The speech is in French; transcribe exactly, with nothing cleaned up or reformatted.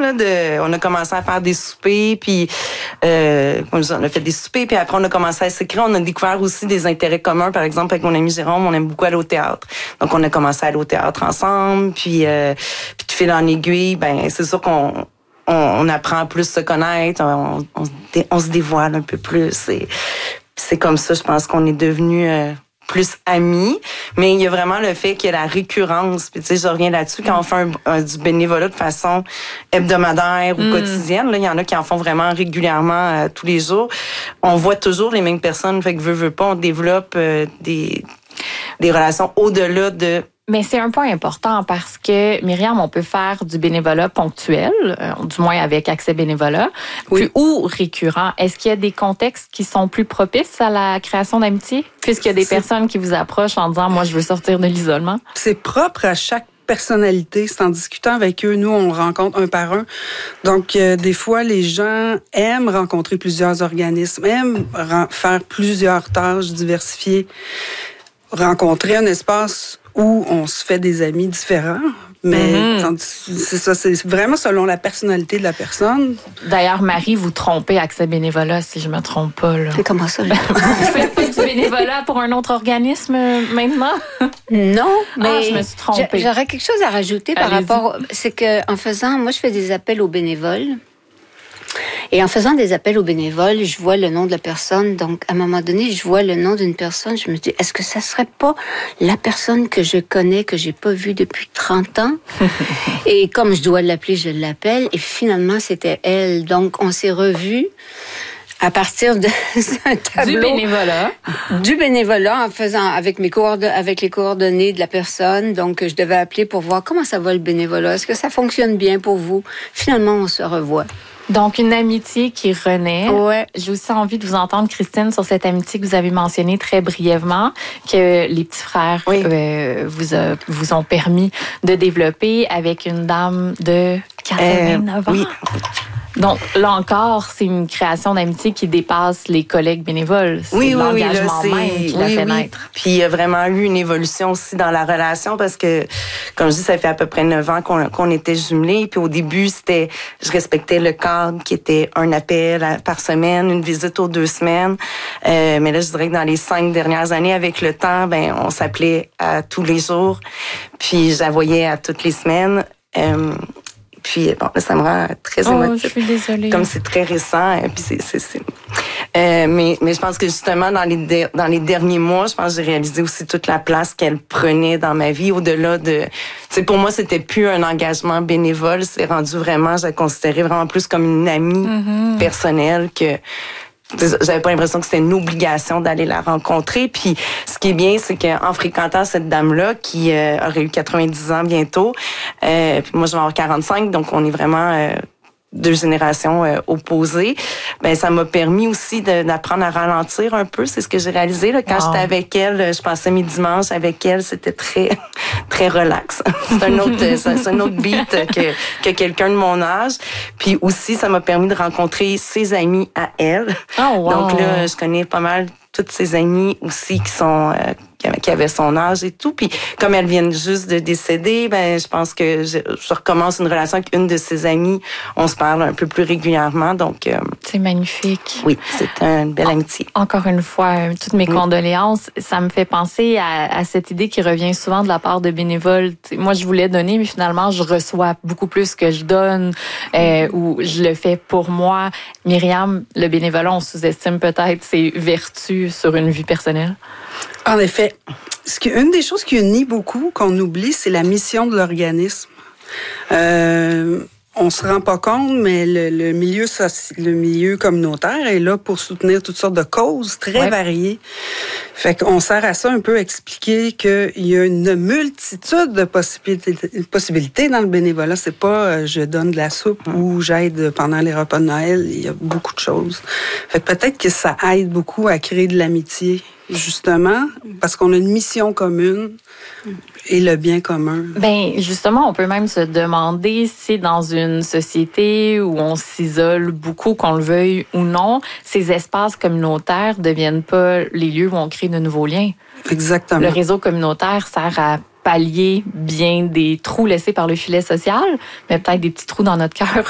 là, de, on a commencé à faire des soupers, puis euh, on a fait des soupers, puis après on a commencé à s'écrire. On a découvert aussi des intérêts communs. Par exemple, avec mon ami Jérôme, on aime beaucoup aller au théâtre. Donc on a commencé à aller au théâtre ensemble, puis, euh, puis de fil en aiguille, ben c'est sûr qu'on on, on apprend à plus se connaître, on, on, on se dévoile un peu plus. Et c'est comme ça, je pense qu'on est devenus euh, plus amis, mais il y a vraiment le fait qu'il y a la récurrence. Puis tu sais, je reviens là-dessus, quand on fait un, un, du bénévolat de façon hebdomadaire ou mm. quotidienne, là, il y en a qui en font vraiment régulièrement euh, tous les jours. On voit toujours les mêmes personnes, fait que veut, veut pas, on développe euh, des, des relations au-delà de... Mais c'est un point important parce que, Myriam, on peut faire du bénévolat ponctuel, euh, du moins avec accès bénévolat, oui. puis, ou récurrent. Est-ce qu'il y a des contextes qui sont plus propices à la création d'amitié, puisqu'il y a des c'est... personnes qui vous approchent en disant « moi, je veux sortir de l'isolement ». C'est propre à chaque personnalité. C'est en discutant avec eux, nous, on rencontre un par un. Donc, euh, des fois, les gens aiment rencontrer plusieurs organismes, aiment ren- faire plusieurs tâches diversifiées, rencontrer un espace où on se fait des amis différents, mais mm-hmm. c'est ça, c'est vraiment selon la personnalité de la personne. D'ailleurs, Marie, vous trompez Accès bénévolat, si je me trompe pas. Là. C'est comment ça? Vous faites pas du bénévolat pour un autre organisme maintenant? Non, mais ah, je me suis trompée. J'aurais quelque chose à rajouter par Allez-y. rapport... C'est qu'en faisant... Moi, je fais des appels aux bénévoles. Et en faisant des appels aux bénévoles, je vois le nom de la personne. Donc, à un moment donné, je vois le nom d'une personne. Je me dis, est-ce que ça serait pas la personne que je connais, que j'ai pas vue depuis trente ans? Et comme je dois l'appeler, je l'appelle. Et finalement, c'était elle. Donc, on s'est revus à partir de un tableau. Du bénévolat. Du bénévolat, en faisant avec mes coordonnées, avec les coordonnées de la personne. Donc, je devais appeler pour voir comment ça va le bénévolat. Est-ce que ça fonctionne bien pour vous? Finalement, on se revoit. Donc, une amitié qui renaît. Ouais. J'ai aussi envie de vous entendre, Christine, sur cette amitié que vous avez mentionnée très brièvement, que les petits frères oui. euh, vous, a, vous ont permis de développer avec une dame de quatre-vingt-neuf euh, ans. Oui. Donc, là encore, c'est une création d'amitié qui dépasse les collègues bénévoles. C'est oui, l'engagement oui, là, même qui la oui, fait oui. naître. Puis, il y a vraiment eu une évolution aussi dans la relation parce que, comme je dis, ça fait à peu près neuf ans qu'on, qu'on était jumelés. Puis, au début, c'était, je respectais le cadre qui était un appel par semaine, une visite aux deux semaines. Euh, mais là, je dirais que dans les cinq dernières années, avec le temps, ben, on s'appelait à tous les jours. Puis, je la voyais à toutes les semaines. Euh, Puis, bon, là, ça me rend très émotive. Oh, je suis désolée. Comme c'est très récent. Puis, c'est, c'est, c'est... Euh, mais, mais je pense que justement, dans les, de, dans les derniers mois, je pense que j'ai réalisé aussi toute la place qu'elle prenait dans ma vie, au-delà de... Tu sais, pour moi, c'était plus un engagement bénévole. C'est rendu vraiment, je la considérais vraiment plus comme une amie mm-hmm. personnelle que... J'avais pas l'impression que c'était une obligation d'aller la rencontrer. Puis, ce qui est bien, c'est qu'en fréquentant cette dame-là, qui euh, aurait eu quatre-vingt-dix ans bientôt, euh, puis moi, je vais avoir quarante-cinq, donc on est vraiment euh, deux générations euh, opposées, ben ça m'a permis aussi de, d'apprendre à ralentir un peu. C'est ce que j'ai réalisé. Là. Quand wow. j'étais avec elle, je passais mes dimanches avec elle, c'était très très relax. C'est un autre, c'est un autre beat que, que quelqu'un de mon âge. Puis aussi, ça m'a permis de rencontrer ses amis à elle. Oh, wow. Donc là, je connais pas mal toutes ses amies aussi qui sont euh, qui avaient son âge et tout. Puis comme elles viennent juste de décéder, ben je pense que je, je recommence une relation avec une de ses amies. On se parle un peu plus régulièrement. Donc euh, c'est magnifique. Oui, c'est une belle amitié. Encore une fois, toutes mes oui. condoléances. Ça me fait penser à, à cette idée qui revient souvent de la part de bénévoles. T'sais, moi, je voulais donner, mais finalement, je reçois beaucoup plus que je donne euh, ou je le fais pour moi. Myriam, le bénévolat, on sous-estime peut-être ses vertus sur une vie personnelle. En effet, ce qui, une des choses qui unit beaucoup, qu'on oublie, c'est la mission de l'organisme. Euh, on se rend pas compte, mais le, le milieu soci, le milieu communautaire est là pour soutenir toutes sortes de causes très ouais. variées. Fait qu'on sert à ça un peu à expliquer qu'il y a une multitude de possibilités, possibilités dans le bénévolat. C'est pas euh, je donne de la soupe mmh. ou j'aide pendant les repas de Noël. Il y a beaucoup de choses. Fait que peut-être que ça aide beaucoup à créer de l'amitié. Justement, parce qu'on a une mission commune et le bien commun. Ben justement, on peut même se demander si dans une société où on s'isole beaucoup, qu'on le veuille ou non, ces espaces communautaires deviennent pas les lieux où on crée de nouveaux liens. Exactement. Le réseau communautaire sert à pallier bien des trous laissés par le filet social, mais peut-être des petits trous dans notre cœur